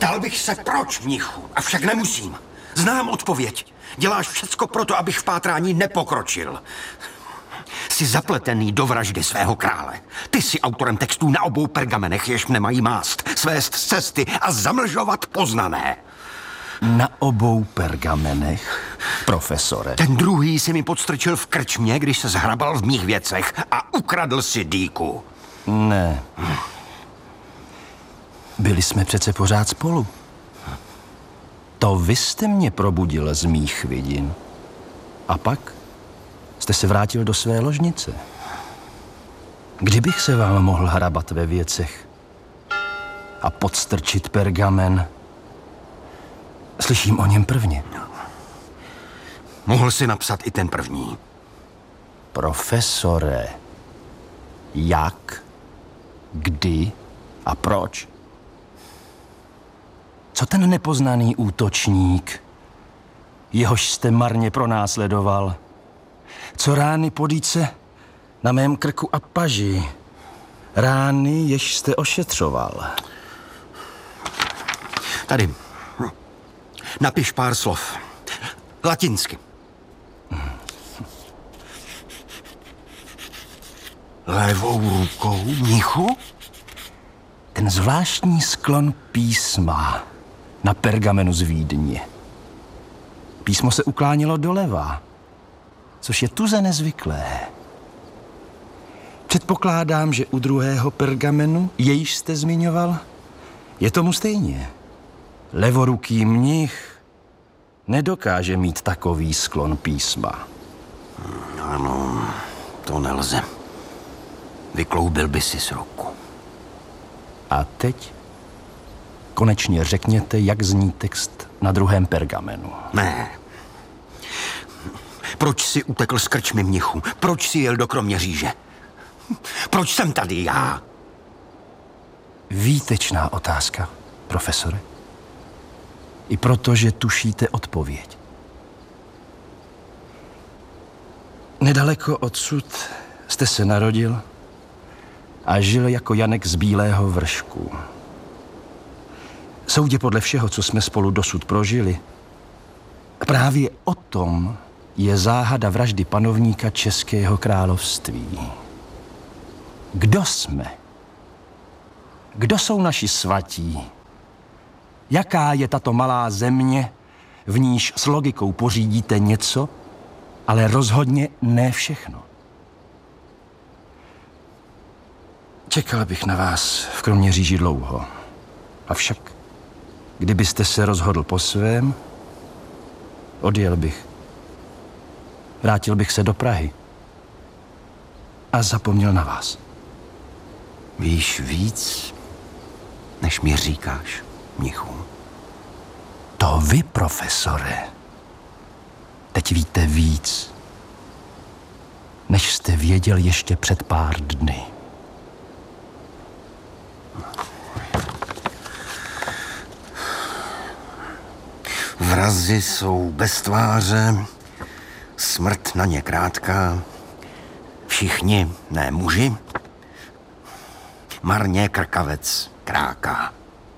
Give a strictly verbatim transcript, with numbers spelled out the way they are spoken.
Ptal bych se, proč, mnichu, avšak nemusím. Znám odpověď. Děláš všecko proto, abych v pátrání nepokročil. Jsi zapletený do vraždy svého krále. Ty jsi autorem textů na obou pergamenech, jež nemají mást, svést z cesty a zamlžovat poznané. Na obou pergamenech, profesore? Ten druhý si mi podstrčil v krčmě, když se zhrabal v mých věcech a ukradl si dýku. Ne. Byli jsme přece pořád spolu. To vy jste mě probudil z mých vidin. A pak jste se vrátil do své ložnice. Kdybych se vám mohl hrabat ve věcech a podstrčit pergamen? Slyším o něm prvně. Mohl si napsat i ten první. Profesore, jak, kdy a proč? Co ten nepoznaný útočník, jehož jste marně pronásledoval? Co rány po dýce na mém krku a paži? Rány, jež jste ošetřoval. Tady. Napiš pár slov. Latinsky. Levou rukou, mnichu? Ten zvláštní sklon písma na pergamenu z Vídně. Písmo se uklánělo doleva, což je tuze nezvyklé. Předpokládám, že u druhého pergamenu, jejž jste zmiňoval, je tomu stejně. Levoruký mnich nedokáže mít takový sklon písma. Ano, to nelze. Vykloubil by si z ruku. A teď konečně řekněte, jak zní text na druhém pergamenu. Ne. Proč jsi utekl z krčmy, mnichu? Proč jsi jel do Kroměříže? Proč jsem tady já? Výtečná otázka, profesore. I proto, že tušíte odpověď. Nedaleko odsud jste se narodil a žil jako Janek z Bílého Vršku. Soudě podle všeho, co jsme spolu dosud prožili, právě o tom je záhada vraždy panovníka Českého království. Kdo jsme? Kdo jsou naši svatí? Jaká je tato malá země, v níž s logikou pořídíte něco, ale rozhodně ne všechno? Čekal bych na vás v Kroměříži dlouho. Avšak, kdybyste se rozhodl po svém, odjel bych. Vrátil bych se do Prahy a zapomněl na vás. Víš víc, než mi říkáš, mnichu. To vy, profesore, teď víte víc, než jste věděl ještě před pár dny. Vrazi jsou bez tváře, smrt na ně krátká, všichni, ne muži, marně krkavec kráká.